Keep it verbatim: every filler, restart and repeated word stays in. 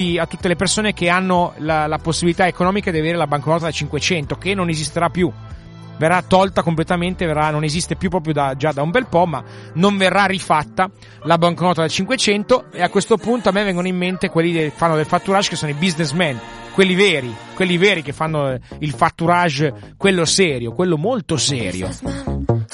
a tutte le persone che hanno la, la possibilità economica di avere la banconota da cinquecento, che non esisterà più, verrà tolta completamente, verrà, non esiste più proprio da, già da un bel po', ma non verrà rifatta la banconota da cinquecento. E a questo punto a me vengono in mente quelli che fanno del fatturage, che sono i businessmen, quelli veri, quelli veri che fanno il fatturage, quello serio, quello molto serio.